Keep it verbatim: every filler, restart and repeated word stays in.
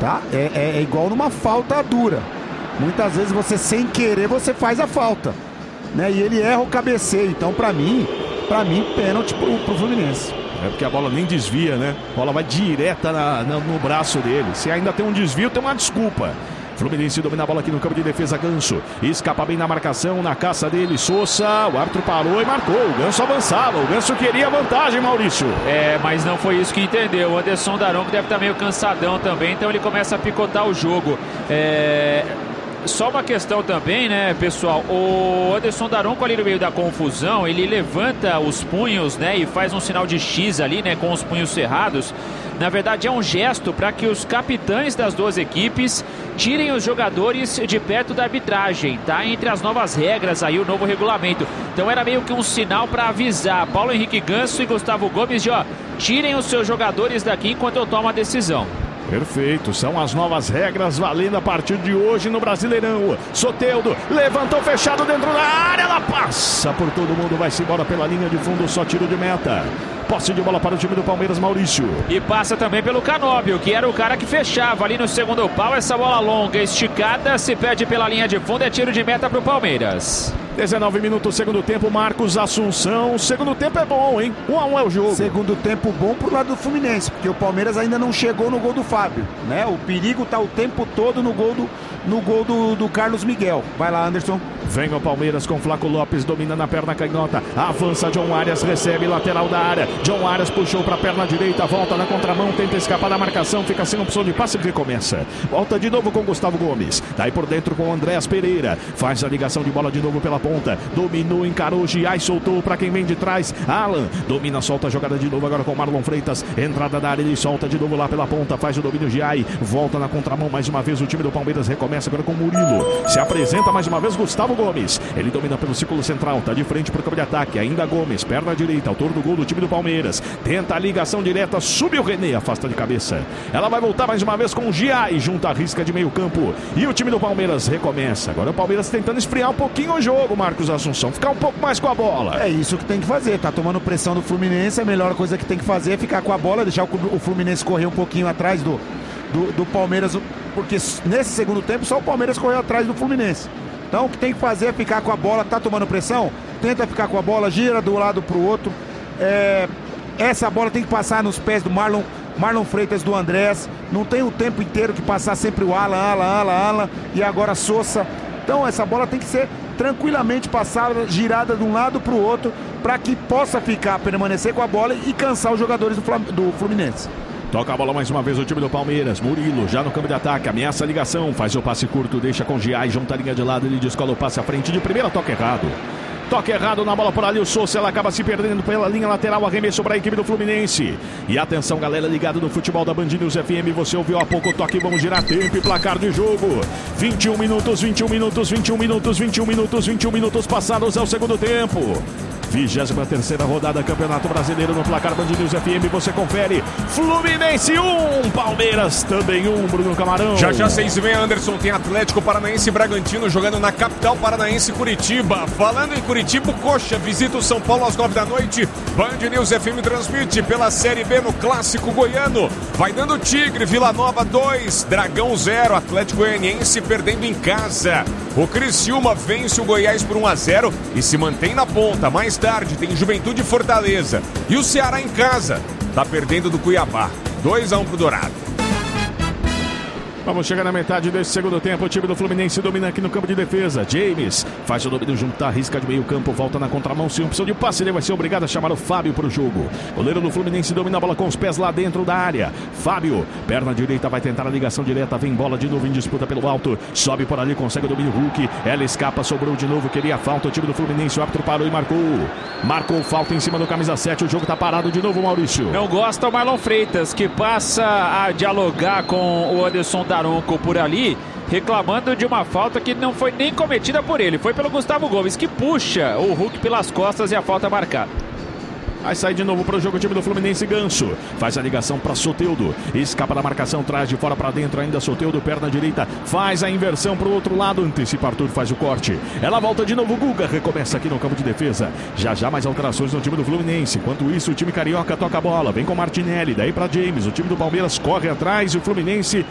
tá? É, é, é igual numa falta dura. Muitas vezes você, sem querer, você faz a falta, né? E ele erra o cabeceio. Então, pra mim, pra mim, pênalti pro, pro Fluminense. É porque a bola nem desvia, né? A bola vai direta na, na, no braço dele. Se ainda tem um desvio, tem uma desculpa. Fluminense domina a bola aqui no campo de defesa. Ganso escapa bem na marcação, na caça dele, Sousa, o árbitro parou e marcou. O Ganso avançava, o Ganso queria vantagem, Maurício. É, mas não foi isso que entendeu. O Anderson Daronco deve estar meio cansadão também, então ele começa a picotar o jogo. É... Só uma questão também, né, pessoal? O Anderson Daronco ali no meio da confusão, ele levanta os punhos, né, e faz um sinal de X ali, né, com os punhos cerrados. Na verdade, é um gesto para que os capitães das duas equipes tirem os jogadores de perto da arbitragem, tá? Entre as novas regras aí, o novo regulamento. Então era meio que um sinal para avisar Paulo Henrique Ganso e Gustavo Gomes de, ó, tirem os seus jogadores daqui enquanto eu tomo a decisão. Perfeito, são as novas regras valendo a partir de hoje no Brasileirão. Soteldo levantou fechado dentro da área, ela passa por todo mundo, vai-se embora pela linha de fundo, só tiro de meta. Posse de bola para o time do Palmeiras, Maurício. E passa também pelo Canóbio, que era o cara que fechava ali no segundo pau. Essa bola longa, esticada, se perde pela linha de fundo, é tiro de meta para o Palmeiras. dezenove minutos, segundo tempo, Marcos Assunção. Segundo tempo é bom, hein? um a um é o jogo. Segundo tempo bom pro lado do Fluminense, porque o Palmeiras ainda não chegou no gol do Fábio, né? O perigo tá o tempo todo no gol do, no gol do, do Carlos Miguel. Vai lá, Anderson. Vem o Palmeiras com Flaco Lopes, domina na perna canhota. Avança John Arias, recebe lateral da área. John Arias puxou para a perna direita, volta na contramão, tenta escapar da marcação, fica sem opção de passe e recomeça. Volta de novo com Gustavo Gomes. Daí por dentro com Andréas Pereira. Faz a ligação de bola de novo pela ponta. Dominou, encarou, Giai soltou para quem vem de trás. Alan domina, solta a jogada de novo agora com Marlon Freitas. Entrada da área, ele solta de novo lá pela ponta. Faz o domínio, Giai. Volta na contramão mais uma vez. O time do Palmeiras recomeça agora com Murilo. Se apresenta mais uma vez Gustavo Gomes. Ele domina pelo círculo central, tá de frente pro campo de ataque. Ainda Gomes, perna direita, autor do gol do time do Palmeiras. Tenta a ligação direta, subiu o René, afasta de cabeça. Ela vai voltar mais uma vez com o Giai, junta a risca de meio campo. E o time do Palmeiras recomeça. Agora o Palmeiras tentando esfriar um pouquinho o jogo, Marcos Assunção. Ficar um pouco mais com a bola. É isso que tem que fazer, tá tomando pressão do Fluminense. A melhor coisa que tem que fazer é ficar com a bola, deixar o Fluminense correr um pouquinho atrás do, do, do Palmeiras. Porque nesse segundo tempo só o Palmeiras correu atrás do Fluminense. Então o que tem que fazer é ficar com a bola, tá tomando pressão, tenta ficar com a bola, gira do lado pro outro. É, essa bola tem que passar nos pés do Marlon, Marlon Freitas, do Andrés. Não tem o tempo inteiro que passar sempre o Alan, Alan, Alan, Alan e agora Sousa. Então essa bola tem que ser tranquilamente passada, girada de um lado pro outro, para que possa ficar, permanecer com a bola e cansar os jogadores do, Flam- do Fluminense. Toca a bola mais uma vez o time do Palmeiras. Murilo já no campo de ataque, ameaça a ligação, faz o passe curto, deixa com Giai, junta a linha de lado, ele descola o passe à frente de primeira, toca errado. Toque errado na bola por ali, o Sousa, ela acaba se perdendo pela linha lateral, arremesso para a equipe do Fluminense. E atenção, galera ligada no futebol da Band News F M, você ouviu há pouco o toque, vamos girar tempo e placar de jogo. vinte e um minutos, vinte e um minutos, vinte e um minutos, vinte e um minutos, vinte e um minutos passados ao segundo tempo. vigésima terceira rodada, Campeonato Brasileiro no placar Band News F M, você confere. Fluminense um, Palmeiras também um, Bruno Camarão. Já já seis e meia, Anderson, tem Atlético Paranaense e Bragantino jogando na capital paranaense, Curitiba. Falando em Curitiba, o Coxa visita o São Paulo às nove da noite. Band News F M transmite pela Série B no Clássico Goiano. Vai dando Tigre, Vila Nova dois, Dragão zero, Atlético Goianiense perdendo em casa. O Criciúma vence o Goiás por um a zero e se mantém na ponta. Mais tarde tem Juventude e Fortaleza. E o Ceará em casa tá perdendo do Cuiabá. dois a um pro Dourado. Vamos chegar na metade desse segundo tempo. O time do Fluminense domina aqui no campo de defesa. James faz o domínio junto à risca de meio campo. Volta na contramão. Sem opção de passe, ele vai ser obrigado a chamar o Fábio para o jogo. Goleiro do Fluminense domina a bola com os pés lá dentro da área. Fábio, perna direita, vai tentar a ligação direta. Vem bola de novo em disputa pelo alto. Sobe por ali, consegue o domínio Hulk. Ela escapa, sobrou de novo. Queria falta o time do Fluminense. O árbitro parou e marcou. Marcou falta em cima do camisa sete. O jogo tá parado de novo, Maurício. Não gosta o Marlon Freitas, que passa a dialogar com o Anderson Daronco por ali, reclamando de uma falta que não foi nem cometida por ele, foi pelo Gustavo Gomes, que puxa o Hulk pelas costas e a falta marcada. Vai sair de novo para o jogo o time do Fluminense. Ganso faz a ligação para Soteldo, escapa da marcação, traz de fora para dentro ainda Soteldo, perna direita, faz a inversão para o outro lado, antecipa Arthur, faz o corte, ela volta de novo, Guga recomeça aqui no campo de defesa. Já já mais alterações no time do Fluminense. Enquanto isso o time carioca toca a bola, vem com Martinelli, daí para James, o time do Palmeiras corre atrás e o Fluminense